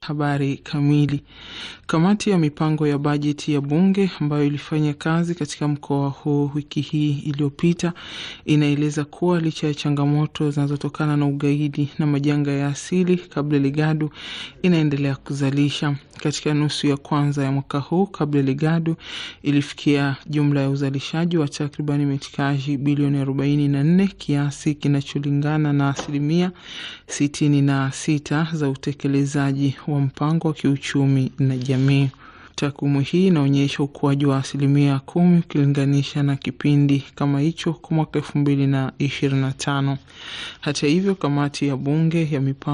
Habari kamili. Kamati ya mipango ya bajeti ya bunge ambayo ilifanya kazi katika mkoa huu wiki hii iliyopita inaeleza kuwa licha ya changamoto zinazotokana na ugaidi na majanga ya asili, Cabo Delgado inaendelea kuzalisha. Katika nusu ya kwanza ya mwaka huu, Cabo Delgado ilifikia jumla ya uzalishaji wa takribani metikaji bilioni 44, kiasi kinacholingana na 66% za utekelezaji wa mpango wa kiuchumi na jamii. Takwimu hii inaonyesha ukuaji wa 10% ukilinganisha na kipindi kama hicho kwa mwaka 2025. Hata hivyo, kamati ya bunge ya mipango